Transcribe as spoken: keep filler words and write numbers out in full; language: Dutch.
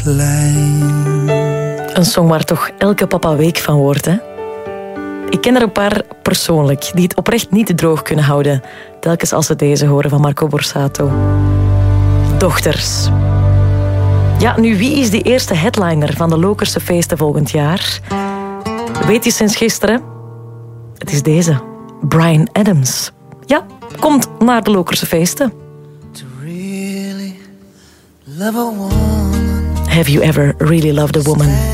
Een song waar toch elke papa week van wordt, hè? Ik ken er een paar persoonlijk die het oprecht niet te droog kunnen houden, telkens als ze deze horen van Marco Borsato. Dochters. Ja, nu wie is die eerste headliner van de Lokerse feesten volgend jaar? Weet je sinds gisteren? Het is deze, Bryan Adams. Ja, komt naar de Lokerse feesten. To really love a woman. Have you ever really loved a woman?